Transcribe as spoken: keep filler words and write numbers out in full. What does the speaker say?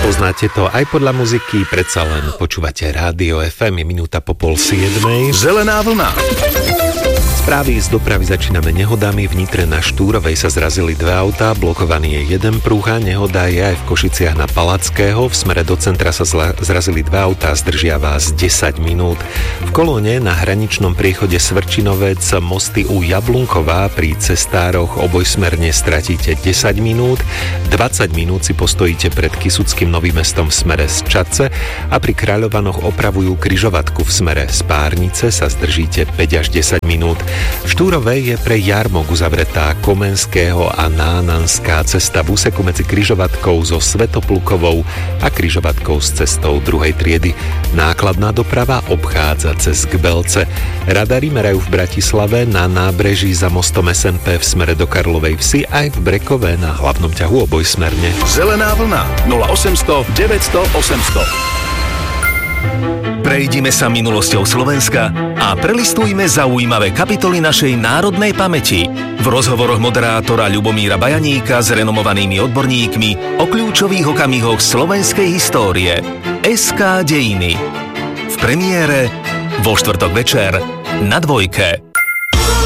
Poznáte to aj podľa muziky, predsa len počúvate Rádio ef em, je minúta po pol siedmej. Zelená vlna. Správy z dopravy začíname nehodami. V Nitre na Štúrovej sa zrazili dve autá, blokovaný je jeden pruh a nehoda je aj v Košiciach na Palackého. V smere do centra sa zla, zrazili dve autá, zdržiava z desať minút. V kolóne na hraničnom priechode Svrčinovec mosty u Jablunková pri cestároch obojsmerne stratíte desať minút. dvadsať minút si postojíte pred Kysuckým Novým Mestom v smere z Čadce a pri Kráľovanoch opravujú križovatku v smere z Párnice, sa zdržíte päť až desať minút. V Štúrovej je pre jarmok uzavretá Komenského a Nánanská cesta v úseku medzi križovatkou so Svätoplukovou a križovatkou s cestou druhej triedy. Nákladná doprava obchádza cez Gbelce. Radary merajú v Bratislave na nábreží za mostom es en pé v smere do Karlovej Vsi aj v Brekove na hlavnom ťahu obojsmerne. Zelená vlna nula osemsto deväťsto osemsto. Prejdime sa minulosťou Slovenska a prelistujme zaujímavé kapitoly našej národnej pamäti. V rozhovoroch moderátora Ľubomíra Bajaníka s renomovanými odborníkmi o kľúčových okamihoch slovenskej histórie. es ká Dejiny. V premiére vo štvrtok večer na Dvojke.